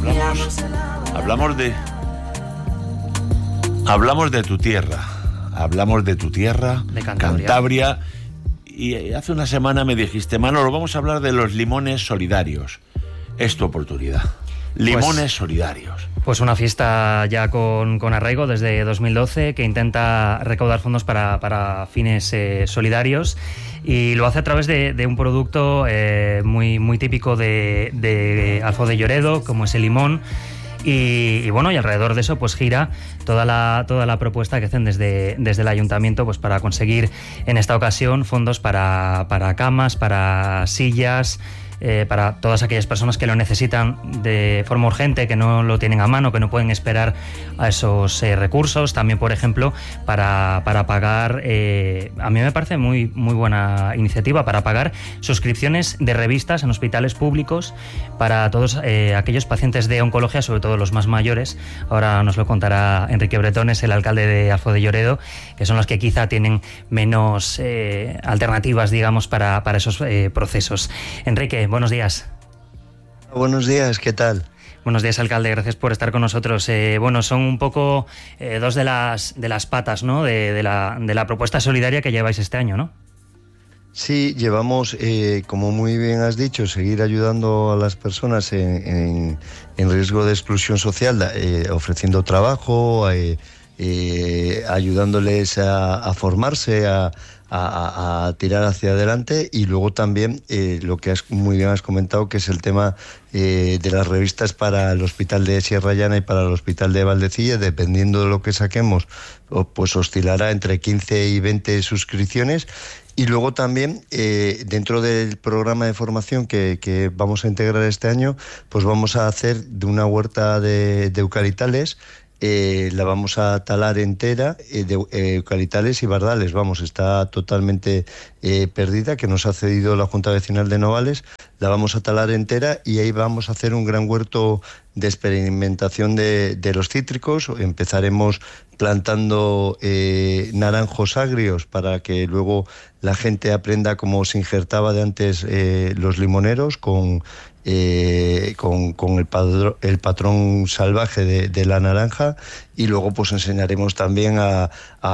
Hablamos de tu tierra, de Cantabria. Y hace una semana me dijiste, Manolo, vamos a hablar de los limones solidarios. Es tu oportunidad. Limones solidarios. Pues una fiesta ya con arraigo desde 2012 que intenta recaudar fondos para fines solidarios, y lo hace a través de un producto muy típico de Alfoz de Lloredo, como es el limón. Y bueno, y alrededor de eso pues gira toda la propuesta que hacen desde el ayuntamiento, pues para conseguir en esta ocasión fondos para camas, para sillas, para todas aquellas personas que lo necesitan de forma urgente, que no lo tienen a mano, que no pueden esperar a esos recursos. También, por ejemplo, para pagar, a mí me parece muy buena iniciativa, para pagar suscripciones de revistas en hospitales públicos para todos aquellos pacientes de oncología, sobre todo los más mayores. Ahora nos lo contará Enrique Bretones, el alcalde de Alfoz de Lloredo, que son los que quizá tienen menos alternativas, digamos, para esos procesos. Enrique, buenos días. Buenos días, ¿qué tal? Buenos días, alcalde, gracias por estar con nosotros. Son un poco dos de las patas, ¿no?, de la propuesta solidaria que lleváis este año, ¿no? Sí, llevamos, como muy bien has dicho, seguir ayudando a las personas en riesgo de exclusión social, ofreciendo trabajo, ayudándoles a formarse, a tirar hacia adelante, y luego también lo que muy bien has comentado, que es el tema de las revistas para el Hospital de Sierra Llana y para el Hospital de Valdecilla. Dependiendo de lo que saquemos, pues oscilará entre 15 y 20 suscripciones. Y luego también, dentro del programa de formación que vamos a integrar este año, pues vamos a hacer de una huerta de eucaliptales. La vamos a talar entera, de eucaliptales y bardales. Está totalmente perdida, que nos ha cedido la Junta Vecinal de Novales. La vamos a talar entera y ahí vamos a hacer un gran huerto de experimentación de los cítricos. Empezaremos plantando naranjos agrios para que luego la gente aprenda cómo se injertaba de antes los limoneros con el patrón salvaje de la naranja, y luego pues enseñaremos también a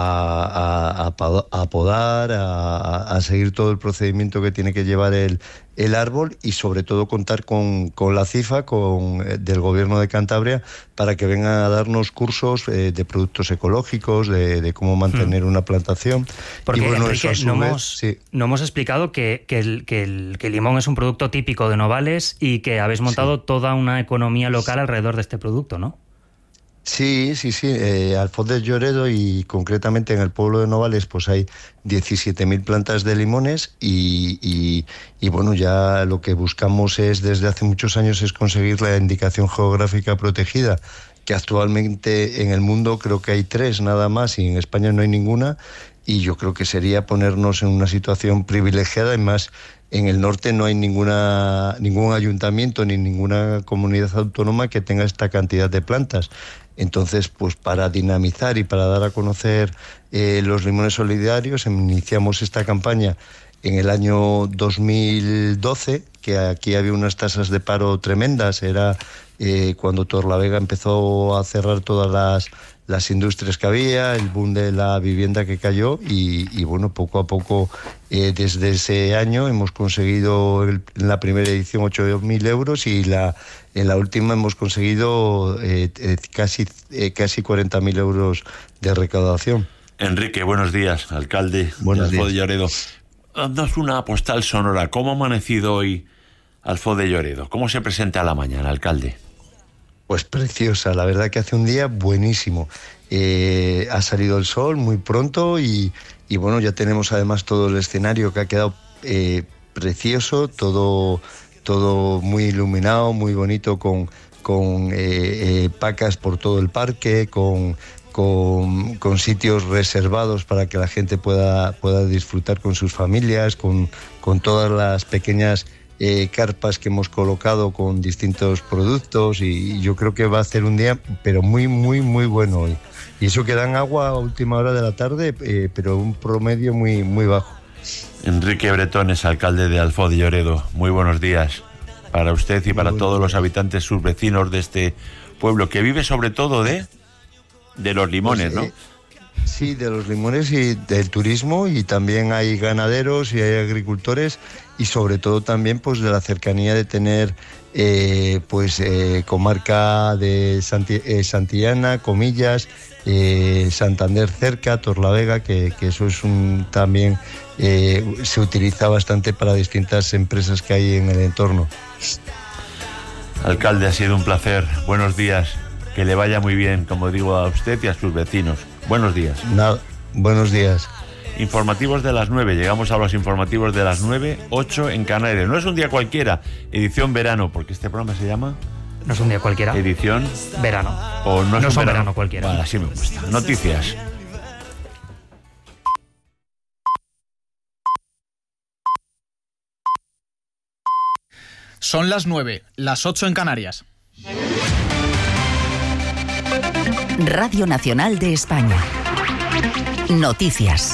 podar, a seguir todo el procedimiento que tiene que llevar el árbol, y sobre todo contar con la CIFA del Gobierno de Cantabria para que vengan a darnos cursos de productos ecológicos, de cómo mantener una plantación. Porque, y bueno, Enrique, eso no hemos explicado que el limón es un producto típico de Novales y que habéis montado toda una economía local alrededor de este producto, ¿no? Sí. Alfoz de Lloredo, y concretamente en el pueblo de Novales, pues hay 17.000 plantas de limones, y bueno, ya lo que buscamos desde hace muchos años es conseguir la indicación geográfica protegida, que actualmente en el mundo creo que hay 3 nada más, y en España no hay ninguna, y yo creo que sería ponernos en una situación privilegiada. Además, en el norte no hay ningún ayuntamiento ni ninguna comunidad autónoma que tenga esta cantidad de plantas. Entonces, pues para dinamizar y para dar a conocer los limones solidarios, iniciamos esta campaña en el año 2012, que aquí había unas tasas de paro tremendas. Era cuando Torlavega empezó a cerrar todas las industrias que había, el boom de la vivienda que cayó, y bueno, poco a poco, desde ese año hemos conseguido en la primera edición 8.000 euros, y en la última hemos conseguido casi 40.000 euros de recaudación. Enrique, buenos días, alcalde de Alfoz de Lloredo. Haznos una postal sonora. ¿Cómo ha amanecido hoy Alfoz de Lloredo? ¿Cómo se presenta a la mañana, alcalde? Pues preciosa, la verdad que hace un día buenísimo. Ha salido el sol muy pronto, y bueno, ya tenemos además todo el escenario que ha quedado precioso, todo muy iluminado, muy bonito, con pacas por todo el parque, con sitios reservados para que la gente pueda disfrutar con sus familias, con todas las pequeñas carpas que hemos colocado con distintos productos, y yo creo que va a ser un día pero muy bueno hoy. Y eso que dan agua a última hora de la tarde, pero un promedio muy bajo. Enrique Bretones, alcalde de Alfoz de Lloredo, muy buenos días. para usted y para todos los habitantes, sus vecinos de este pueblo, que vive sobre todo de los limones, ¿no? Sí, de los limones y del turismo, y también hay ganaderos y hay agricultores, y sobre todo también pues de la cercanía de tener comarca de Santillana, Comillas, Santander cerca, Torlavega, que eso es también se utiliza bastante para distintas empresas que hay en el entorno. Alcalde, ha sido un placer. Buenos días. Que le vaya muy bien, como digo, a usted y a sus vecinos. Buenos días. Buenos días. Informativos de las 9. Llegamos a los informativos de las 9, 8 en Canarias. No es un día cualquiera, edición verano, porque este programa se llama... No es un día cualquiera. Edición... Verano. O no es un verano cualquiera. Vale, así me gusta. Noticias. Son las 9, las 8 en Canarias. Radio Nacional de España. Noticias.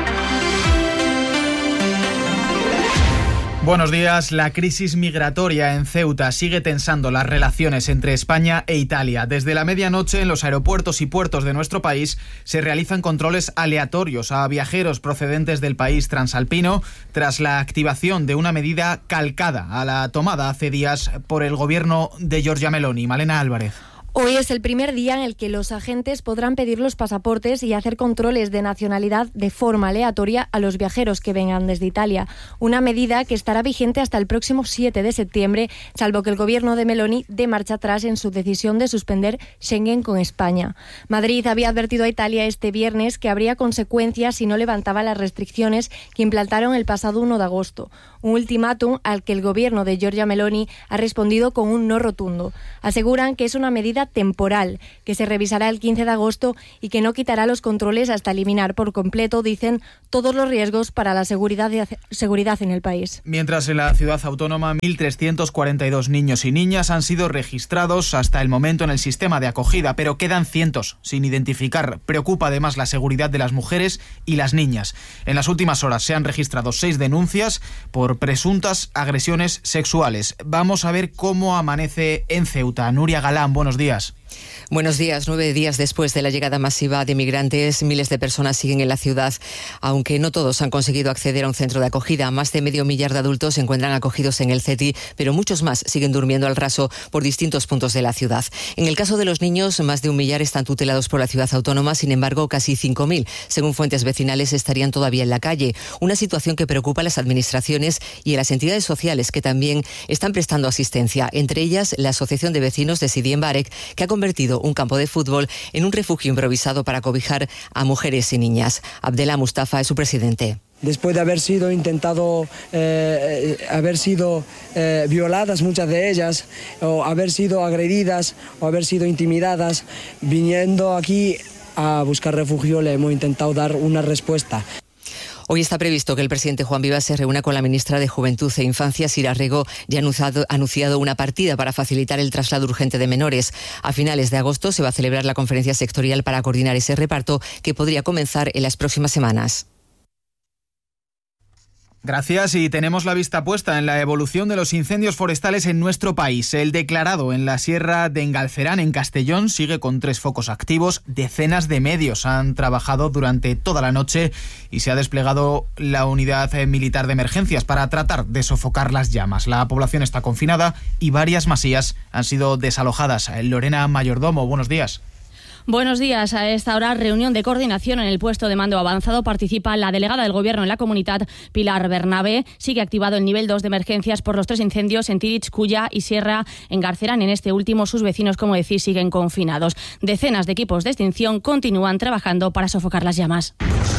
Buenos días. La crisis migratoria en Ceuta sigue tensando las relaciones entre España e Italia. Desde la medianoche, en los aeropuertos y puertos de nuestro país se realizan controles aleatorios a viajeros procedentes del país transalpino tras la activación de una medida calcada a la tomada hace días por el gobierno de Giorgia Meloni. Malena Álvarez. Hoy es el primer día en el que los agentes podrán pedir los pasaportes y hacer controles de nacionalidad de forma aleatoria a los viajeros que vengan desde Italia. Una medida que estará vigente hasta el próximo 7 de septiembre, salvo que el gobierno de Meloni dé marcha atrás en su decisión de suspender Schengen con España. Madrid había advertido a Italia este viernes que habría consecuencias si no levantaba las restricciones que implantaron el pasado 1 de agosto. Un ultimátum al que el gobierno de Giorgia Meloni ha respondido con un no rotundo. Aseguran que es una medida temporal, que se revisará el 15 de agosto y que no quitará los controles hasta eliminar por completo, dicen, todos los riesgos para la seguridad en el país. Mientras en la ciudad autónoma 1.342 niños y niñas han sido registrados hasta el momento en el sistema de acogida, pero quedan cientos sin identificar. Preocupa además la seguridad de las mujeres y las niñas. En las últimas horas se han registrado 6 denuncias por presuntas agresiones sexuales. Vamos a ver cómo amanece en Ceuta. Nuria Galán, buenos días. Buenos días. 9 días después de la llegada masiva de migrantes, miles de personas siguen en la ciudad, aunque no todos han conseguido acceder a un centro de acogida. Más de 500 mil de adultos se encuentran acogidos en el CETI, pero muchos más siguen durmiendo al raso por distintos puntos de la ciudad. En el caso de los niños, más de 1 millar están tutelados por la ciudad autónoma, sin embargo, casi 5.000, según fuentes vecinales, estarían todavía en la calle. Una situación que preocupa a las administraciones y a las entidades sociales que también están prestando asistencia, entre ellas la Asociación de Vecinos de Sidi en Barek, que ha convertido un campo de fútbol en un refugio improvisado para cobijar a mujeres y niñas. Abdellah Mustafa es su presidente. Después de haber sido violadas muchas de ellas, o haber sido agredidas, o haber sido intimidadas, viniendo aquí a buscar refugio le hemos intentado dar una respuesta. Hoy está previsto que el presidente Juan Vivas se reúna con la ministra de Juventud e Infancia, Sira Rego, y ha anunciado una partida para facilitar el traslado urgente de menores. A finales de agosto se va a celebrar la conferencia sectorial para coordinar ese reparto, que podría comenzar en las próximas semanas. Gracias, y tenemos la vista puesta en la evolución de los incendios forestales en nuestro país. El declarado en la Sierra de Engalcerán, en Castellón, sigue con 3 focos activos. Decenas de medios han trabajado durante toda la noche y se ha desplegado la unidad militar de emergencias para tratar de sofocar las llamas. La población está confinada y varias masías han sido desalojadas. Lorena Mayordomo, buenos días. Buenos días. A esta hora, reunión de coordinación en el puesto de mando avanzado. Participa la delegada del Gobierno en la comunidad, Pilar Bernabé. Sigue activado el nivel 2 de emergencias por los 3 incendios en Tirich, Culla y Sierra Engarcerán. En este último, sus vecinos, como decís, siguen confinados. Decenas de equipos de extinción continúan trabajando para sofocar las llamas.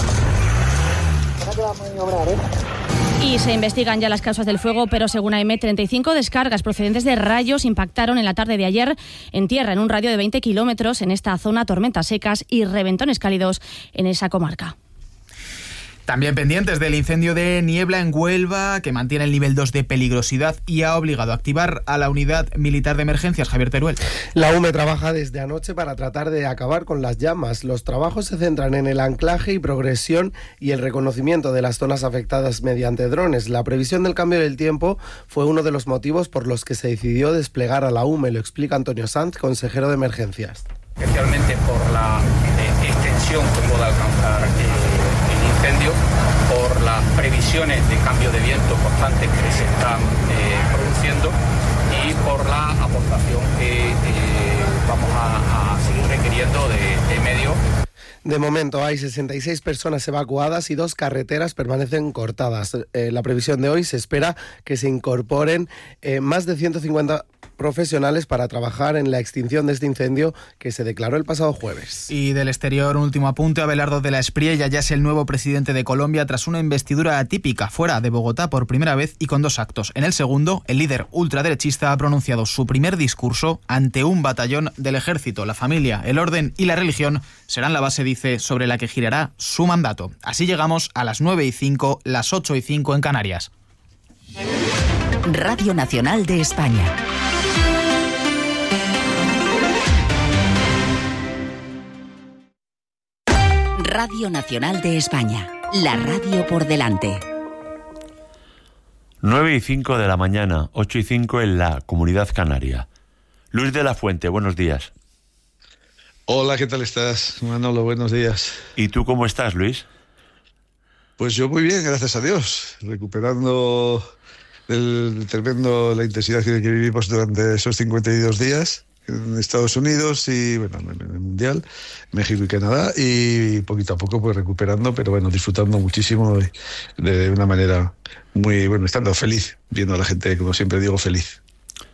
Y se investigan ya las causas del fuego, pero según AEMET, 35 descargas procedentes de rayos impactaron en la tarde de ayer en tierra, en un radio de 20 kilómetros en esta zona, tormentas secas y reventones cálidos en esa comarca. También pendientes del incendio de Niebla en Huelva, que mantiene el nivel 2 de peligrosidad y ha obligado a activar a la unidad militar de emergencias. Javier Teruel. La UME trabaja desde anoche para tratar de acabar con las llamas. Los trabajos se centran en el anclaje y progresión y el reconocimiento de las zonas afectadas mediante drones. La previsión del cambio del tiempo fue uno de los motivos por los que se decidió desplegar a la UME, lo explica Antonio Sanz, consejero de emergencias. Especialmente por la extensión que pueda alcanzar el incendio, por las previsiones de cambio de viento constantes que se están produciendo y por la aportación que vamos a seguir requiriendo de medios. De momento hay 66 personas evacuadas y 2 carreteras permanecen cortadas. La previsión de hoy se espera que se incorporen más de 150 profesionales para trabajar en la extinción de este incendio que se declaró el pasado jueves. Y del exterior, un último apunte. Abelardo de la Espriella ya es el nuevo presidente de Colombia tras una investidura atípica fuera de Bogotá por primera vez y con 2 actos. En el segundo, el líder ultraderechista ha pronunciado su primer discurso ante un batallón del ejército. La familia, el orden y la religión serán la base, dice, sobre la que girará su mandato. Así llegamos a las 9:05, las 8:05 en Canarias. Radio Nacional de España. Radio Nacional de España, la radio por delante. 9:05 de la mañana, 8:05 en la Comunidad Canaria. Luis de la Fuente, buenos días. Hola, ¿qué tal estás, Manolo? Buenos días. ¿Y tú cómo estás, Luis? Pues yo muy bien, gracias a Dios, recuperando la intensidad que vivimos durante esos 52 días en Estados Unidos y bueno, en el Mundial, México y Canadá, y poquito a poco pues recuperando, pero bueno, disfrutando muchísimo de una manera muy, bueno, estando feliz, viendo a la gente, como siempre digo, feliz.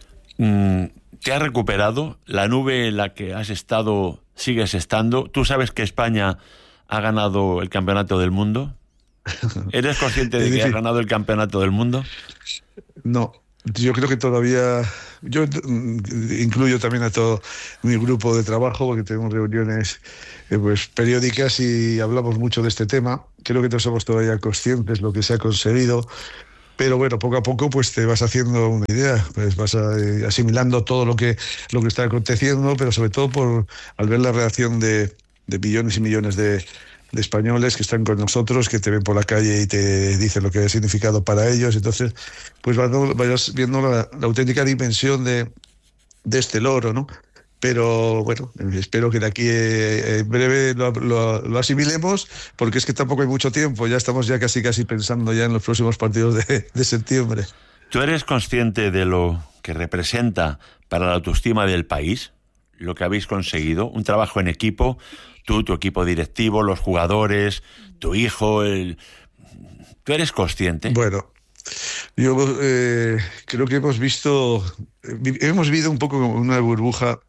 ¿Te has recuperado? ¿La nube en la que has estado sigues estando? ¿Tú sabes que España ha ganado el campeonato del mundo? ¿Eres consciente de que has ganado el campeonato del mundo? No, yo creo que todavía... Yo incluyo también a todo mi grupo de trabajo, porque tenemos reuniones pues periódicas y hablamos mucho de este tema. Creo que no somos todavía conscientes de lo que se ha conseguido, pero bueno, poco a poco pues te vas haciendo una idea, pues vas asimilando todo lo que está aconteciendo, pero sobre todo al ver la reacción de millones y millones de españoles que están con nosotros, que te ven por la calle y te dicen lo que ha significado para ellos. Entonces, pues vayas viendo la auténtica dimensión de este logro, ¿no? Pero bueno, espero que de aquí en breve lo asimilemos, porque es que tampoco hay mucho tiempo, ya estamos ya casi pensando ya en los próximos partidos de septiembre. ¿Tú eres consciente de lo que representa para la autoestima del país lo que habéis conseguido? Un trabajo en equipo, tú, tu equipo directivo, los jugadores, tu hijo, ¿tú eres consciente? Bueno, yo creo que hemos vivido un poco como una burbuja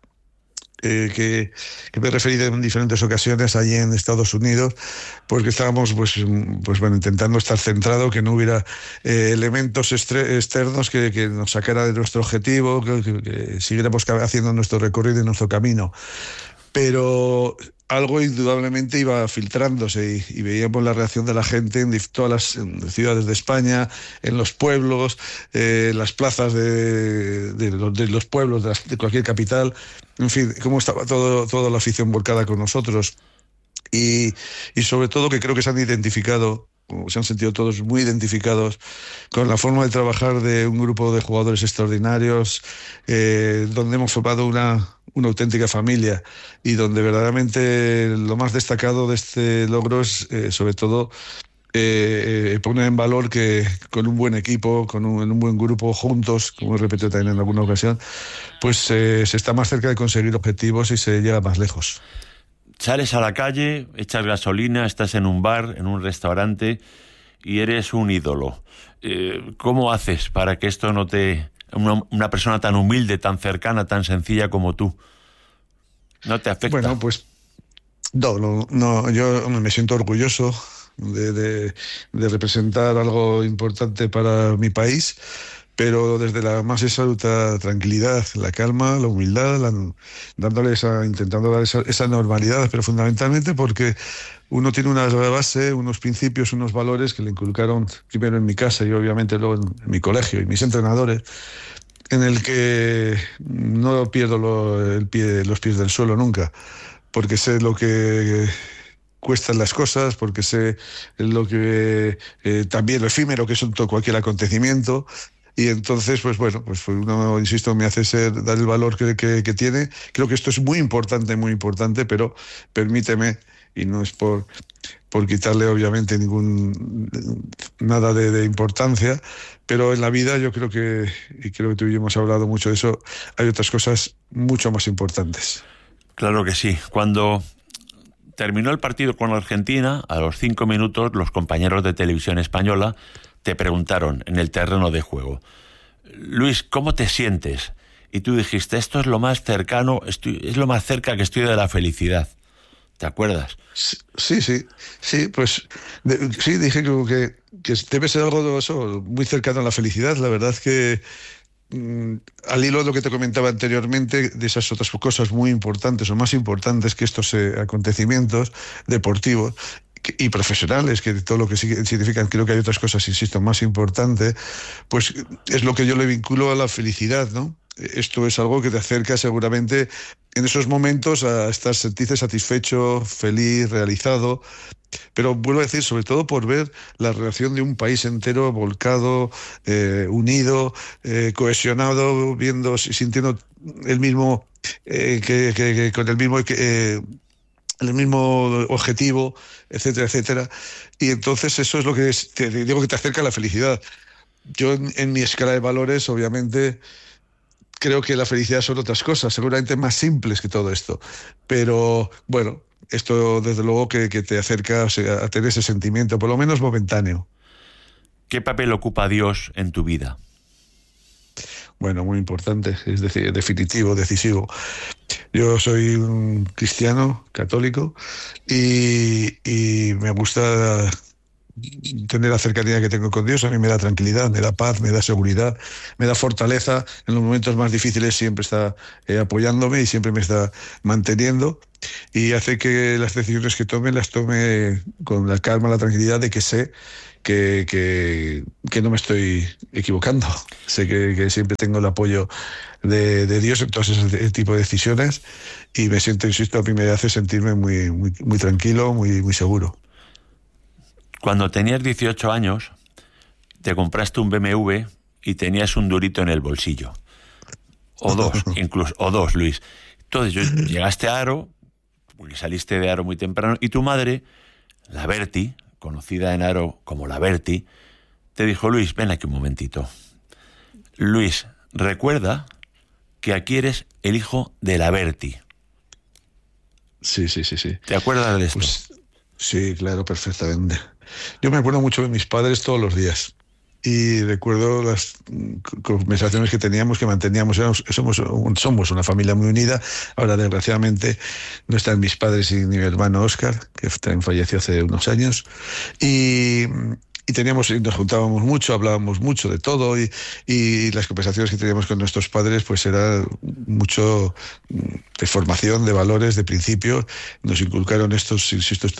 que me he referido en diferentes ocasiones allí en Estados Unidos, porque estábamos pues bueno, intentando estar centrado, que no hubiera elementos externos que nos sacara de nuestro objetivo, que siguiéramos haciendo nuestro recorrido y nuestro camino. Pero algo indudablemente iba filtrándose y veíamos la reacción de la gente en todas las ciudades de España, en los pueblos, las plazas de los pueblos, de cualquier capital, en fin, cómo estaba toda la afición volcada con nosotros. Y sobre todo que creo que se han identificado, se han sentido todos muy identificados con la forma de trabajar de un grupo de jugadores extraordinarios, donde hemos formado una auténtica familia y donde verdaderamente lo más destacado de este logro es sobre todo poner en valor que con un buen equipo, en un buen grupo, juntos, como he repetido también en alguna ocasión, pues se está más cerca de conseguir objetivos y se llega más lejos. Sales a la calle, echas gasolina, estás en un bar, en un restaurante y eres un ídolo. ¿Cómo haces para que esto no te... Una persona tan humilde, tan cercana, tan sencilla como tú, no te afecta? Bueno, pues no, yo me siento orgulloso de representar algo importante para mi país, pero desde la más absoluta tranquilidad, la calma, la humildad, intentando dar esa normalidad, pero fundamentalmente porque uno tiene una base, unos principios, unos valores que le inculcaron primero en mi casa y obviamente luego en mi colegio y mis entrenadores, en el que no pierdo los pies del suelo nunca, porque sé lo que cuestan las cosas, porque sé lo que también lo efímero que es cualquier acontecimiento. Y entonces, pues bueno, pues uno, insisto, me hace dar el valor que tiene. Creo que esto es muy importante, pero permíteme, y no es por quitarle obviamente nada de importancia, pero en la vida yo creo que, y creo que tú y yo hemos hablado mucho de eso, hay otras cosas mucho más importantes. Claro que sí. Cuando terminó el partido con Argentina, a los 5 minutos los compañeros de Televisión Española te preguntaron en el terreno de juego: Luis, ¿cómo te sientes? Y tú dijiste, esto es lo más cercano, es lo más cerca que estoy de la felicidad. ¿Te acuerdas? Sí, pues sí, dije que debe ser algo de eso, muy cercano a la felicidad. La verdad que al hilo de lo que te comentaba anteriormente, de esas otras cosas muy importantes o más importantes que estos acontecimientos deportivos y profesionales, que todo lo que significan, creo que hay otras cosas, insisto, más importantes, pues es lo que yo le vinculo a la felicidad, ¿no? Esto es algo que te acerca seguramente en esos momentos a sentirte satisfecho, feliz, realizado, pero vuelvo a decir, sobre todo por ver la relación de un país entero volcado, unido, cohesionado, sintiendo el mismo, con el mismo objetivo, etcétera, etcétera. Y entonces eso es lo que te digo que te acerca a la felicidad. Yo en mi escala de valores, obviamente, creo que la felicidad son otras cosas, seguramente más simples que todo esto. Pero bueno, esto desde luego que te acerca a tener ese sentimiento, por lo menos momentáneo. ¿Qué papel ocupa Dios en tu vida? Bueno, muy importante, es decir, definitivo, decisivo. Yo soy un cristiano católico y me gusta tener la cercanía que tengo con Dios. A mí me da tranquilidad, me da paz, me da seguridad, me da fortaleza. En los momentos más difíciles siempre está apoyándome y siempre me está manteniendo, y hace que las decisiones que tome las tome con la calma, la tranquilidad de que sé que no me estoy equivocando. Sé que siempre tengo el apoyo de Dios en todos ese tipo de decisiones, y me siento, insisto, a mí me hace sentirme muy tranquilo, muy seguro. Cuando tenías 18 años, te compraste un BMW y tenías un durito en el bolsillo. O dos, Luis. Entonces llegaste a Haro, porque saliste de Haro muy temprano, y tu madre, la Berti, conocida en Haro como la Berti, te dijo: Luis, ven aquí un momentito. Luis, recuerda que aquí eres el hijo de la Berti. Sí. ¿Te acuerdas de esto? Pues, sí, claro, perfectamente. Yo me acuerdo mucho de mis padres todos los días, y recuerdo las conversaciones que teníamos, que manteníamos. Somos una familia muy unida. Ahora, desgraciadamente, no están mis padres y ni mi hermano Óscar, que también falleció hace unos años, y nos juntábamos mucho, hablábamos mucho de todo, y las conversaciones que teníamos con nuestros padres pues era mucho de formación, de valores, de principios. Nos inculcaron estos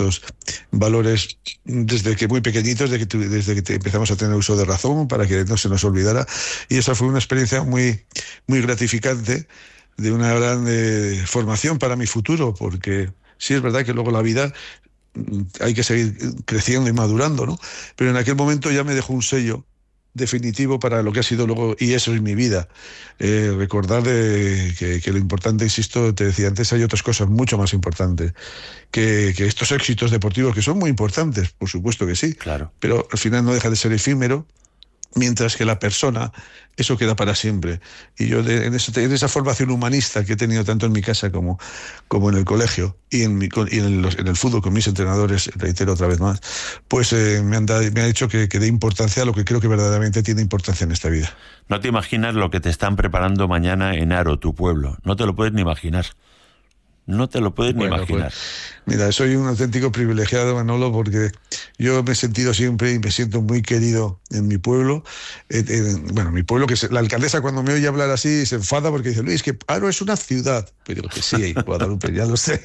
valores desde que muy pequeñitos, desde que empezamos a tener uso de razón, para que no se nos olvidara, y esa fue una experiencia muy gratificante, de una gran formación para mi futuro, porque sí es verdad que luego la vida hay que seguir creciendo y madurando, ¿no? Pero en aquel momento ya me dejó un sello definitivo para lo que ha sido luego, y eso es mi vida. Recordar que lo importante, insisto, te decía antes, hay otras cosas mucho más importantes que estos éxitos deportivos, que son muy importantes, por supuesto que sí, claro, pero al final no deja de ser efímero, mientras que la persona, eso queda para siempre. Y yo en esa formación humanista que he tenido tanto en mi casa como en el colegio, y en el fútbol con mis entrenadores, reitero otra vez más, pues me ha hecho que dé importancia a lo que creo que verdaderamente tiene importancia en esta vida. No te imaginas lo que te están preparando mañana en Haro, tu pueblo. No te lo puedes ni imaginar. No te lo puedes ni imaginar. Pues, mira, soy un auténtico privilegiado, Manolo, porque yo me he sentido siempre y me siento muy querido en mi pueblo. Mi pueblo, que la alcaldesa cuando me oye hablar así se enfada porque dice, Luis, que Haro es una ciudad. Pero digo que sí, Guadalupe, ya lo sé.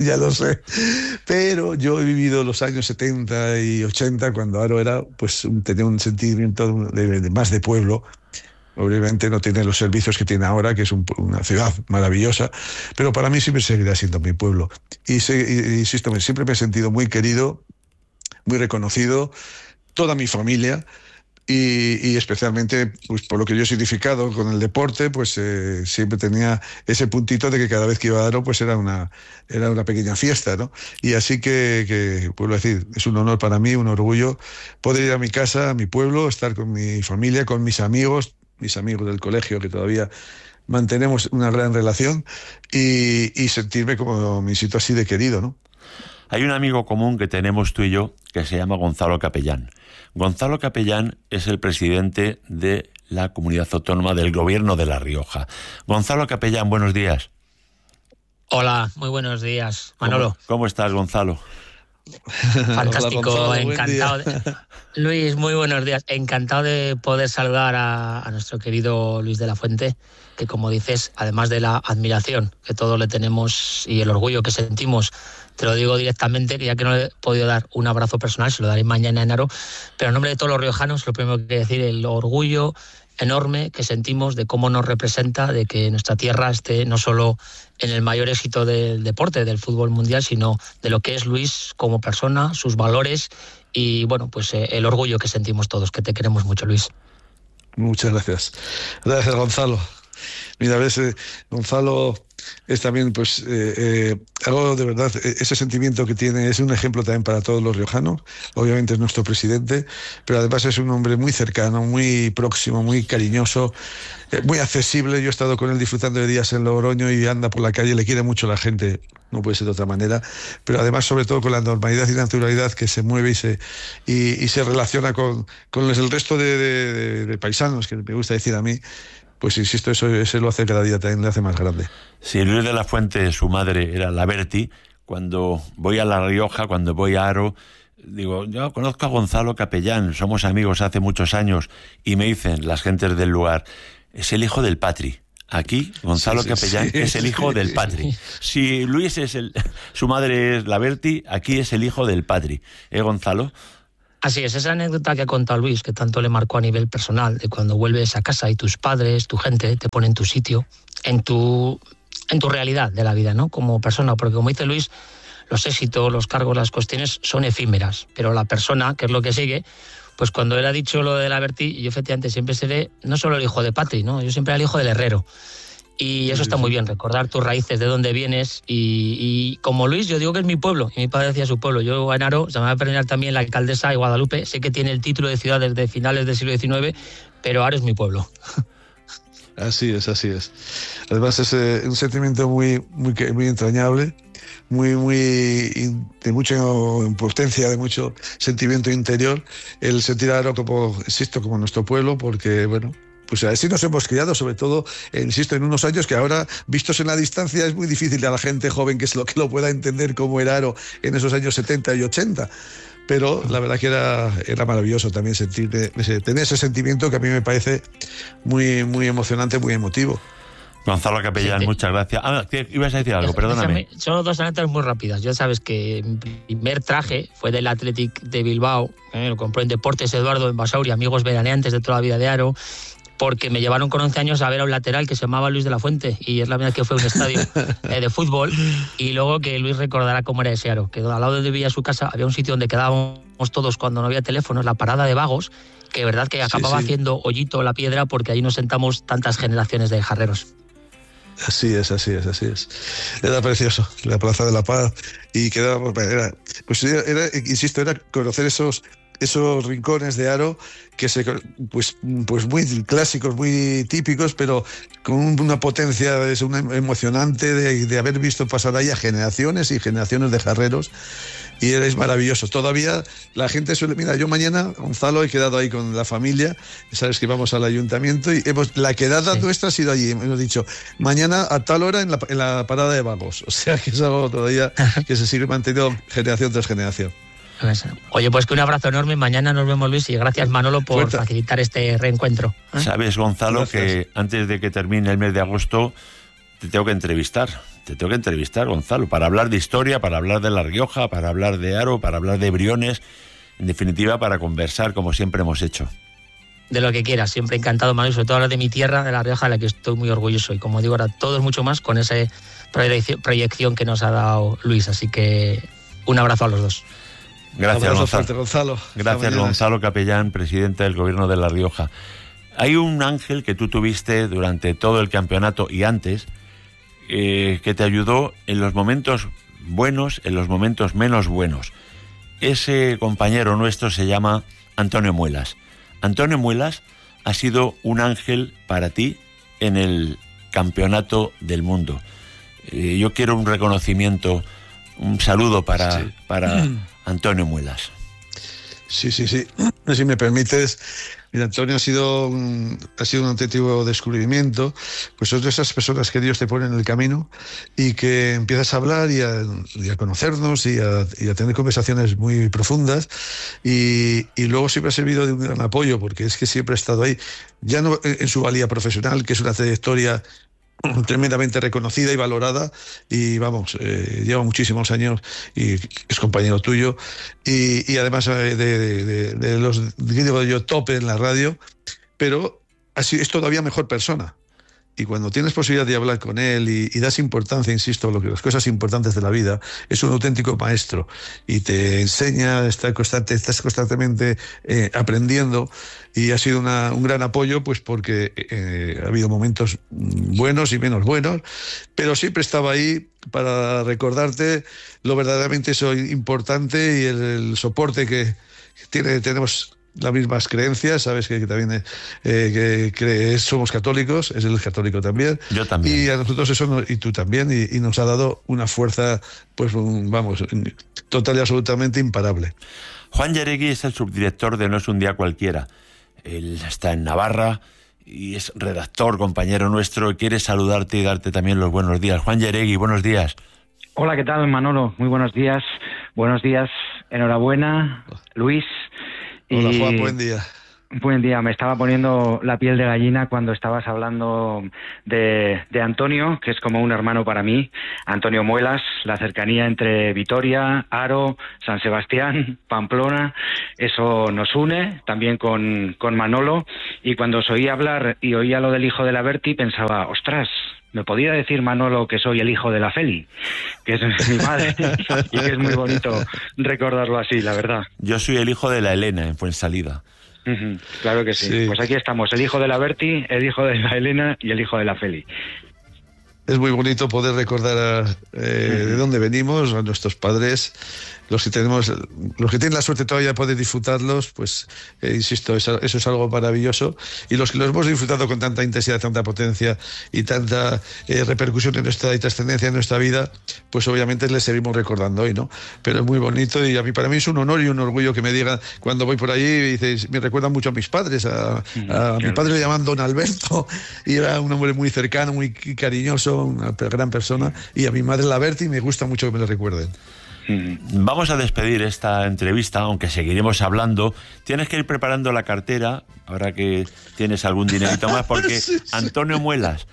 Pero yo he vivido los años 70 y 80 cuando Haro era, pues, tenía un sentimiento más de pueblo. Obviamente no tiene los servicios que tiene ahora, que es una ciudad maravillosa, pero para mí siempre seguirá siendo mi pueblo. Insisto, siempre me he sentido muy querido, muy reconocido, toda mi familia, y especialmente pues por lo que yo he significado con el deporte, pues siempre tenía ese puntito de que cada vez que iba a Haro pues era una pequeña fiesta, ¿no? Y así que vuelvo a decir, es un honor para mí, un orgullo poder ir a mi casa, a mi pueblo, estar con mi familia, con mis amigos del colegio, que todavía mantenemos una gran relación, y sentirme como mi sitio así de querido, ¿no? Hay un amigo común que tenemos tú y yo que se llama Gonzalo Capellán. Gonzalo Capellán es el presidente de la Comunidad Autónoma del Gobierno de La Rioja. Gonzalo Capellán, buenos días. Hola, muy buenos días, Manolo. ¿Cómo estás, Gonzalo? Fantástico, Hola, Gonzalo, encantado. Luis, muy buenos días. Encantado de poder saludar a nuestro querido Luis de la Fuente, que como dices, además de la admiración que todos le tenemos y el orgullo que sentimos, te lo digo directamente, que ya que no le he podido dar un abrazo personal, se lo daré mañana en Haro, pero en nombre de todos los riojanos, lo primero que quiero decir, el orgullo enorme que sentimos de cómo nos representa, de que nuestra tierra esté no solo en el mayor éxito del deporte, del fútbol mundial, sino de lo que es Luis como persona, sus valores y, bueno, pues el orgullo que sentimos todos, que te queremos mucho, Luis. Muchas gracias. Gracias, Gonzalo. Mira, a veces Gonzalo es también, pues, algo de verdad, ese sentimiento que tiene es un ejemplo también para todos los riojanos. Obviamente es nuestro presidente, pero además es un hombre muy cercano, muy próximo, muy cariñoso, muy accesible. Yo he estado con él disfrutando de días en Logroño y anda por la calle, le quiere mucho la gente, no puede ser de otra manera, pero además sobre todo con la normalidad y naturalidad que se mueve y se relaciona con el resto de paisanos, que me gusta decir a mí. Pues insisto, eso lo hace cada día, también le hace más grande. Sí, Luis de la Fuente, su madre era la Berti. Cuando voy a La Rioja, cuando voy a Haro, digo, yo conozco a Gonzalo Capellán, somos amigos hace muchos años, y me dicen las gentes del lugar, es el hijo del Patri. Aquí, Gonzalo Capellán es el hijo del Patri. Si Luis su madre es la Berti, aquí es el hijo del Patri. Gonzalo? Así es, esa anécdota que ha contado Luis, que tanto le marcó a nivel personal, de cuando vuelves a casa y tus padres, tu gente, te ponen tu sitio, en tu realidad de la vida, ¿no? Como persona, porque como dice Luis, los éxitos, los cargos, las cuestiones son efímeras, pero la persona, que es lo que sigue, pues cuando él ha dicho lo de la Berti, yo efectivamente siempre seré no solo el hijo de Patri, ¿no? Yo siempre era el hijo del herrero. Y eso está muy bien, recordar tus raíces, de dónde vienes. Y como Luis, yo digo que es mi pueblo, y mi padre decía su pueblo. Yo en Haro, se me va a aprender también la alcaldesa de Guadalupe, sé que tiene el título de ciudad desde finales del siglo XIX, pero Haro es mi pueblo. Así es. Además es un sentimiento muy entrañable, muy de mucha potencia, de mucho sentimiento interior, el sentir a Haro como nuestro pueblo, porque, bueno, pues así nos hemos criado, sobre todo, insisto, en unos años que ahora, vistos en la distancia, es muy difícil a la gente joven que lo pueda entender cómo era Haro en esos años 70 y 80. Pero la verdad que era maravilloso también tener ese sentimiento que a mí me parece muy, muy emocionante, muy emotivo. Gonzalo Capellán, muchas gracias. Ibas a decir algo, perdóname. Son dos anécdotas muy rápidas. Ya sabes que mi primer traje fue del Athletic de Bilbao, lo compré en Deportes Eduardo en Basauri, amigos veraneantes de toda la vida de Haro, porque me llevaron con 11 años a ver a un lateral que se llamaba Luis de la Fuente, y es la primera vez que fue a un estadio de fútbol, y luego que Luis recordará cómo era ese Haro, que al lado de donde vivía su casa había un sitio donde quedábamos todos cuando no había teléfonos, la parada de vagos, que de verdad que acababa haciendo hoyito la piedra, porque allí nos sentamos tantas generaciones de jarreros. Así es. Era precioso, la Plaza de la Paz, y quedábamos, insisto, era conocer esos rincones de Haro que pues muy clásicos, muy típicos, pero con una potencia emocionante de haber visto pasar ahí a generaciones y generaciones de jarreros, y es maravilloso. Todavía la gente mira, yo mañana, Gonzalo, he quedado ahí con la familia, sabes que vamos al ayuntamiento y la quedada nuestra ha sido allí, hemos dicho, mañana a tal hora en la parada de vagos, o sea que es algo todavía que se sigue manteniendo generación tras generación. Oye, pues que un abrazo enorme, mañana nos vemos, Luis, y gracias, Manolo, por facilitar este reencuentro. Sabes, Gonzalo, que antes de que termine el mes de agosto te tengo que entrevistar, Gonzalo, para hablar de historia, para hablar de La Rioja, para hablar de Haro, para hablar de Briones, en definitiva, para conversar como siempre hemos hecho. De lo que quieras, siempre encantado, Manolo, y sobre todo hablar de mi tierra, de La Rioja, de la que estoy muy orgulloso, y como digo ahora, todos mucho más con esa proyección que nos ha dado Luis, así que un abrazo a los dos. Gracias, Gonzalo. Gracias, Gonzalo Capellán, presidente del Gobierno de La Rioja. Hay un ángel que tú tuviste durante todo el campeonato y antes, que te ayudó en los momentos buenos, en los momentos menos buenos. Ese compañero nuestro se llama Antonio Muelas. Antonio Muelas ha sido un ángel para ti en el campeonato del mundo. Yo quiero un reconocimiento, un saludo para Antonio Muelas. Sí. Si me permites, mira, Antonio ha sido un auténtico descubrimiento, pues son de esas personas que Dios te pone en el camino y que empiezas a hablar y a conocernos y a tener conversaciones muy profundas, y luego siempre ha servido de un gran apoyo, porque es que siempre ha estado ahí, ya no en su valía profesional, que es una trayectoria tremendamente reconocida y valorada, y vamos, lleva muchísimos años y es compañero tuyo, y además de los, digo yo, top en la radio, pero así es todavía mejor persona. Y cuando tienes posibilidad de hablar con él y das importancia, insisto, a las cosas importantes de la vida, es un auténtico maestro y te enseña, estás constantemente aprendiendo, y ha sido un gran apoyo, pues porque ha habido momentos buenos y menos buenos, pero siempre estaba ahí para recordarte lo verdaderamente importante y el soporte que tenemos. Las mismas creencias, sabes que también somos católicos, es el católico también. Yo también. Y a nosotros eso, y tú también, y nos ha dado una fuerza, pues vamos, total y absolutamente imparable. Juan Yeregui es el subdirector de No es un día cualquiera. Él está en Navarra y es redactor, compañero nuestro, y quiere saludarte y darte también los buenos días. Juan Yeregui, buenos días. Hola, ¿qué tal, Manolo? Muy buenos días. Buenos días, enhorabuena, Luis. Hola, Juan, buen día. Buen día, me estaba poniendo la piel de gallina cuando estabas hablando de Antonio, que es como un hermano para mí. Antonio Muelas, la cercanía entre Vitoria, Haro, San Sebastián, Pamplona, eso nos une, también con Manolo. Y cuando os oía hablar y oía lo del hijo de la Berti, pensaba, ostras, me podía decir Manolo que soy el hijo de la Feli, que es mi madre, y que es muy bonito recordarlo así, la verdad. Yo soy el hijo de la Elena en Fuensalida. Claro que sí. Pues aquí estamos, el hijo de la Berti, el hijo de la Elena y el hijo de la Feli. Es muy bonito poder recordar de dónde venimos, a nuestros padres, los que tienen la suerte todavía de poder disfrutarlos, pues insisto, eso es algo maravilloso, y los que los hemos disfrutado con tanta intensidad, tanta potencia y tanta repercusión en y trascendencia en nuestra vida, pues obviamente les seguimos recordando hoy, ¿no? Pero es muy bonito, y para mí es un honor y un orgullo que me digan cuando voy por ahí, y dices, me recuerdan mucho a mis padres, a mi padre le llaman Don Alberto, y era un hombre muy cercano, muy cariñoso, una gran persona, y a mi madre la Berti, me gusta mucho que me lo recuerden. Vamos a despedir esta entrevista, aunque seguiremos hablando. Tienes que ir preparando la cartera, ahora que tienes algún dinerito más, porque Antonio Muelas,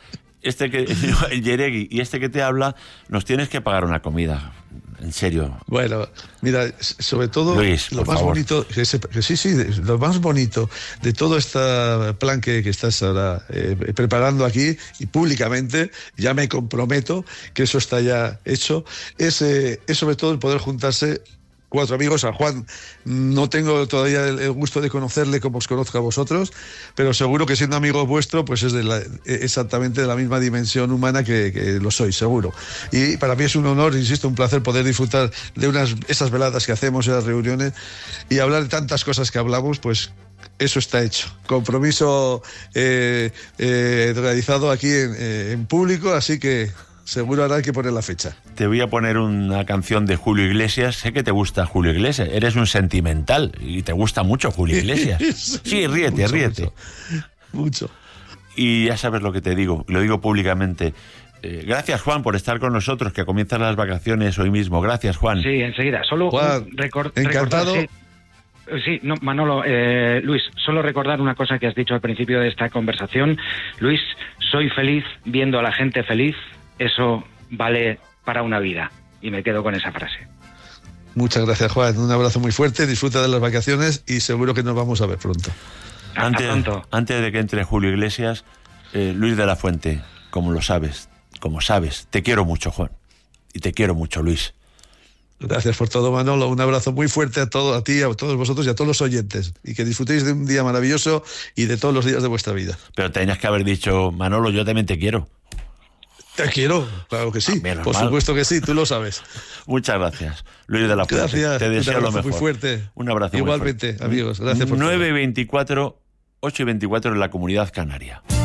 el Yeregui y este que te habla, nos tienes que pagar una comida. En serio. Bueno, mira, sobre todo Luis, lo más favor. bonito, lo más bonito de todo este plan que estás ahora preparando aquí y públicamente, ya me comprometo que eso está ya hecho, es sobre todo el poder juntarse 4 amigos. A Juan no tengo todavía el gusto de conocerle como os conozco a vosotros, pero seguro que siendo amigo vuestro, pues es exactamente de la misma dimensión humana que lo sois, seguro. Y para mí es un honor, insisto, un placer poder disfrutar de esas veladas que hacemos, esas reuniones, y hablar de tantas cosas que hablamos, pues eso está hecho. Compromiso realizado aquí en público, así que seguro habrá que poner la fecha. Te voy a poner una canción de Julio Iglesias. Sé que te gusta Julio Iglesias. Eres un sentimental y te gusta mucho Julio Iglesias. Sí, ríete. Mucho. Y ya sabes lo que te digo. Lo digo públicamente. Gracias, Juan, por estar con nosotros, que comienzan las vacaciones hoy mismo. Gracias, Juan. Sí, enseguida. Solo Juan, encantado. Sí, no, Manolo, Luis, solo recordar una cosa que has dicho al principio de esta conversación. Luis, soy feliz viendo a la gente feliz. Eso vale para una vida. Y me quedo con esa frase. Muchas gracias, Juan. Un abrazo muy fuerte. Disfruta de las vacaciones y seguro que nos vamos a ver pronto. Antes de que entre Julio Iglesias, Luis de la Fuente, como sabes, te quiero mucho, Juan. Y te quiero mucho, Luis. Gracias por todo, Manolo. Un abrazo muy fuerte a ti, a todos vosotros y a todos los oyentes. Y que disfrutéis de un día maravilloso y de todos los días de vuestra vida. Pero tenías que haber dicho, Manolo, yo también te quiero. Te quiero, claro que sí. Por supuesto que sí, tú lo sabes. Muchas gracias, Luis de la Fuente. Gracias. Te deseo lo mejor. Muy fuerte. Un abrazo. Igualmente, muy fuerte. Amigos. Gracias por 9:24, 8:24 en la Comunidad Canaria.